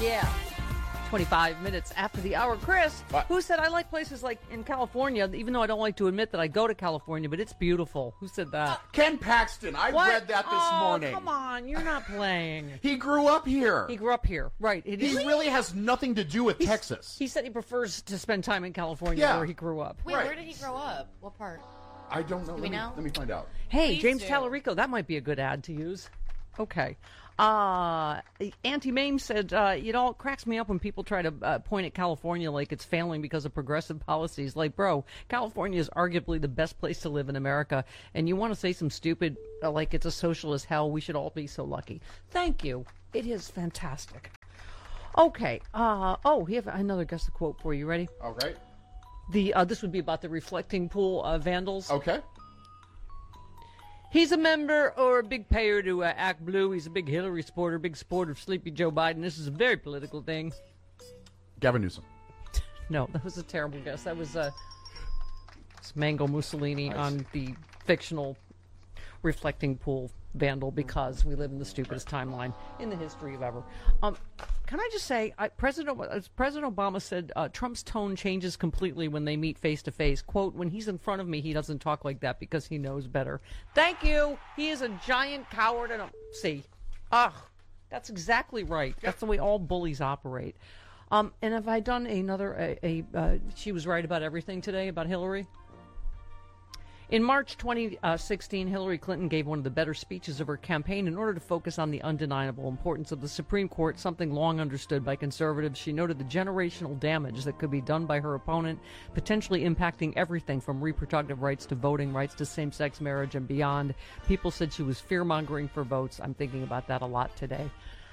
Yeah. 25 minutes after the hour. Chris, What? who said I like places like in California, even though I don't like to admit that I go to California, but it's beautiful. Who said that? Ken Paxton. I What? read that this morning. Come on, you're not playing. He grew up here. He grew up here, right. He really has nothing to do with Texas. He said he prefers to spend time in California Yeah. where he grew up. Wait, Right. where did he grow up? What part? I don't know. Do we know? Let me find out. Hey, Please James do. Tallarico, that might be a good ad to use. Okay. Auntie Mame said, it cracks me up when people try to point at California like it's failing because of progressive policies. Like, bro, California is arguably the best place to live in America, and you want to say some stupid, like it's a socialist hell, we should all be so lucky. Thank you. It is fantastic. Okay. We have another guest quote for you. Ready? All right. This would be about the reflecting pool vandals. Okay. He's a member or a big payer to act blue. He's a big Hillary supporter, big supporter of Sleepy Joe Biden. This is a very political thing. Gavin Newsom. No, that was a terrible guess. That was it's Mango Mussolini on the fictional reflecting pool vandal because we live in the stupidest timeline in the history of ever. Can I just say, President Obama said Trump's tone changes completely when they meet face to face. Quote, when he's in front of me, he doesn't talk like that because he knows better. Thank you. He is a giant coward and that's exactly right. That's the way all bullies operate. And have I done another, she was right about everything today about Hillary? In March 2016, Hillary Clinton gave one of the better speeches of her campaign in order to focus on the undeniable importance of the Supreme Court, something long understood by conservatives. She noted the generational damage that could be done by her opponent, potentially impacting everything from reproductive rights to voting rights to same-sex marriage and beyond. People said she was fear-mongering for votes. I'm thinking about that a lot today.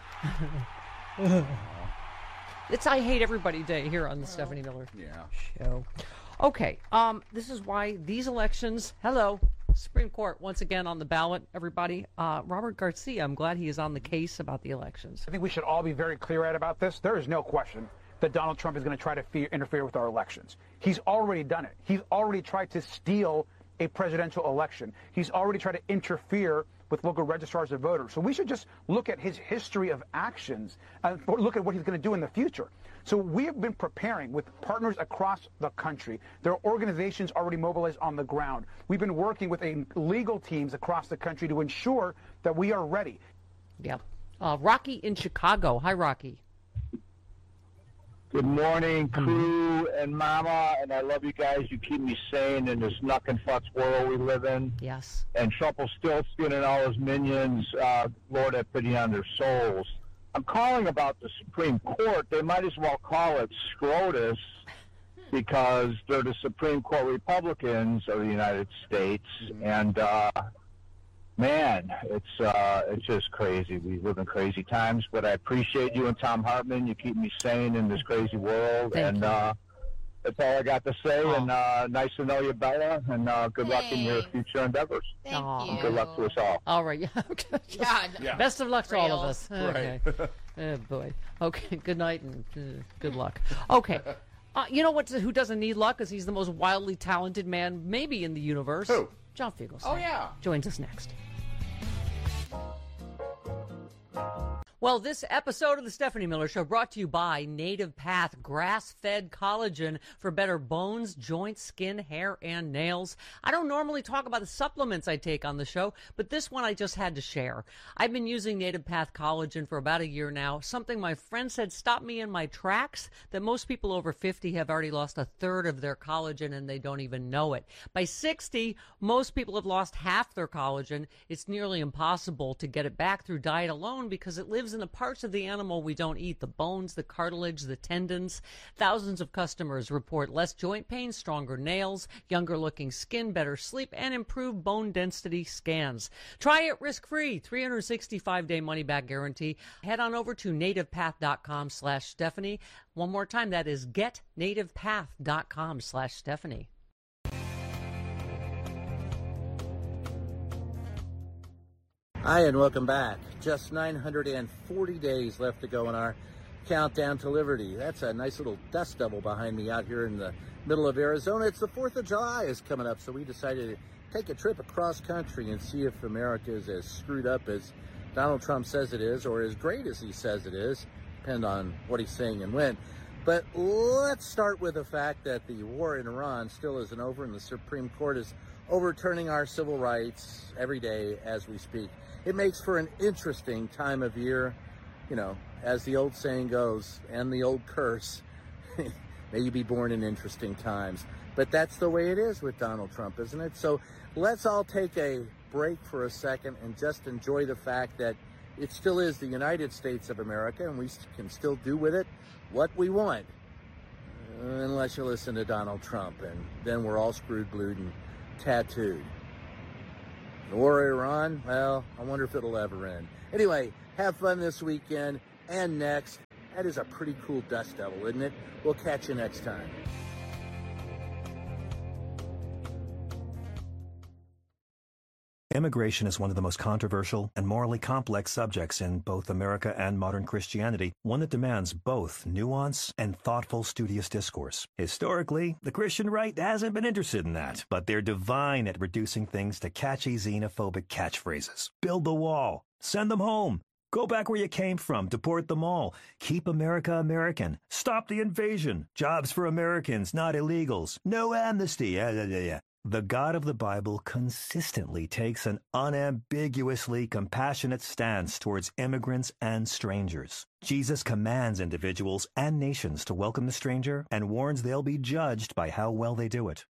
It's I Hate Everybody Day here on the Stephanie Miller Show. Okay, this is why these elections, Supreme Court, once again on the ballot, everybody. Robert Garcia, I'm glad he is on the case about the elections. I think we should all be very clear-eyed about this. There is no question that Donald Trump is going to try to interfere with our elections. He's already done it. He's already tried to steal a presidential election. He's already tried to interfere with local registrars of voters. So we should just look at his history of actions and look at what he's going to do in the future. So we have been preparing with partners across the country. There are organizations already mobilized on the ground. We've been working with legal teams across the country to ensure that we are ready. Yep. Rocky in Chicago. Hi, Rocky. Good morning, crew and mama, and I love you guys. You keep me sane in this knuck and futz world we live in. Yes. And Trumpelstiltskin and all his minions, Lord have pity on their souls. I'm calling about the Supreme Court. They might as well call it SCROTUS because they're the Supreme Court Republicans of the United States. And, man, it's just crazy. We live in crazy times, but I appreciate you and Tom Hartman. You keep me sane in this crazy world. Thank you. That's all I got to say. And nice to know you, Bella. And good luck in your future endeavors. Thank Aw. you. Good luck to us all. All right. Yeah. Yeah. Best of luck to all of Real. us. Okay. Oh, boy. Okay. Good night and good luck. Okay. You know who doesn't need luck? Because he's the most wildly talented man maybe in the universe. Who? John Fugelsang. Oh, yeah. Joins us next. Well, this episode of the Stephanie Miller Show brought to you by Native Path grass-fed collagen for better bones, joints, skin, hair, and nails. I don't normally talk about the supplements I take on the show, but this one I just had to share. I've been using Native Path collagen for about a year now, something my friend said stopped me in my tracks, that most people over 50 have already lost a third of their collagen and they don't even know it. By 60, most people have lost half their collagen. It's nearly impossible to get it back through diet alone because it lives in the parts of the animal we don't eat, the bones, the cartilage, the tendons. Thousands of customers report less joint pain, stronger nails, younger looking skin, better sleep, and improved bone density scans. Try it risk-free, 365-day money-back guarantee. Head on over to nativepath.com/Stephanie. One more time, that is getnativepath.com/Stephanie. Hi, and welcome back. Just 940 days left to go in our countdown to liberty. That's a nice little dust devil behind me out here in the middle of Arizona. It's the 4th of July is coming up, so we decided to take a trip across country and see if America is as screwed up as Donald Trump says it is, or as great as he says it is. depend on what he's saying and when. But let's start with the fact that the war in Iran still isn't over, and the Supreme Court is overturning our civil rights every day as we speak. It makes for an interesting time of year. You know, as the old saying goes, and the old curse, may you be born in interesting times. But that's the way it is with Donald Trump, isn't it? So let's all take a break for a second and just enjoy the fact that it still is the United States of America, and we can still do with it what we want, unless you listen to Donald Trump, and then we're all screwed, glued, and tattooed. The war in Iran, well, I wonder if it'll ever end. Anyway, have fun this weekend and next. That is a pretty cool dust devil, isn't it? We'll catch you next time. Immigration is one of the most controversial and morally complex subjects in both America and modern Christianity, one that demands both nuance and thoughtful, studious discourse. Historically, the Christian right hasn't been interested in that, but they're divine at reducing things to catchy xenophobic catchphrases. Build the wall. Send them home. Go back where you came from. Deport them all. Keep America American. Stop the invasion. Jobs for Americans, not illegals. No amnesty. The God of the Bible consistently takes an unambiguously compassionate stance towards immigrants and strangers. Jesus commands individuals and nations to welcome the stranger and warns they'll be judged by how well they do it.